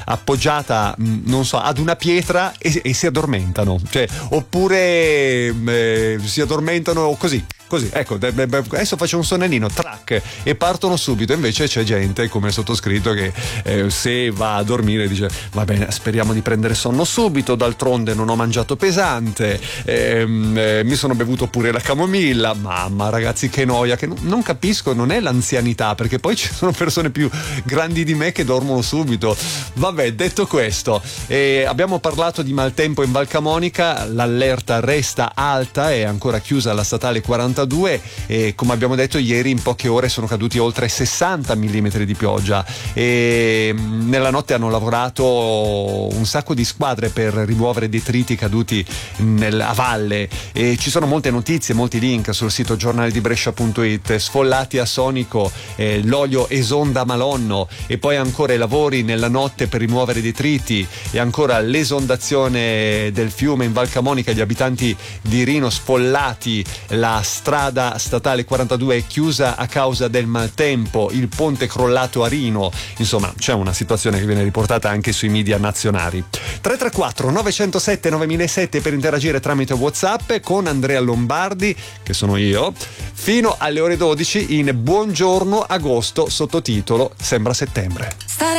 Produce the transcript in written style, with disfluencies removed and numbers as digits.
appoggiata, non so, ad una pietra e si addormentano, cioè, oppure si addormentano così, ecco, adesso faccio un sonnellino, track, e partono subito. Invece c'è gente come il sottoscritto che se va a dormire dice va bene, speriamo di prendere sonno subito, d'altronde non ho mangiato pesante, mi sono bevuto pure la camomilla. Mamma ragazzi, che noia, che non capisco, non è l'anzianità, perché poi ci sono persone più grandi di me che dormono subito. Vabbè, detto questo, abbiamo parlato di maltempo in Val Camonica, l'allerta resta alta, è ancora chiusa la statale 42 e come abbiamo detto ieri in poche ore sono caduti oltre 60 mm di pioggia e nella notte hanno lavorato un sacco di squadre per rimuovere detriti caduti a valle e ci sono molte notizie, molti link sul sito giornaledibrescia.it. Sfollati a Sonico, l'olio esonda Malonno e poi ancora i lavori nella notte per rimuovere detriti e ancora l'esondazione del fiume in Val Camonica, gli abitanti di Rino sfollati, la strada statale 42 è chiusa a causa del maltempo, il ponte crollato a Rino. Insomma, c'è una situazione che viene riportata anche sui media nazionali. 334 907 9007 per interagire tramite WhatsApp con Andrea Lombardi, che sono io, fino alle ore 12 in Buongiorno Agosto, sottotitolo Sembra settembre.